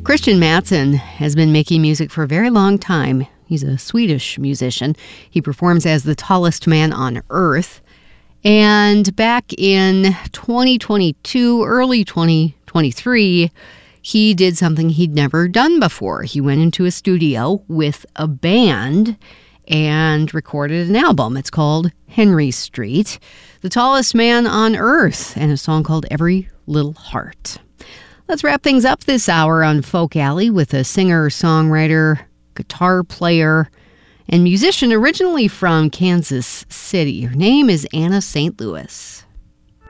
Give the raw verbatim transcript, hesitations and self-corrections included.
Christian Mattsson has been making music for a very long time. He's a Swedish musician. He performs as the tallest man on earth. And back in twenty twenty-two, early twenty twenty-three, he did something he'd never done before. He went into a studio with a band and recorded an album. It's called Henry Street, The Tallest Man on Earth, and a song called Every Little Heart. Let's wrap things up this hour on Folk Alley with a singer, songwriter, guitar player, and musician originally from Kansas City. Her name is Anna Saint Louis.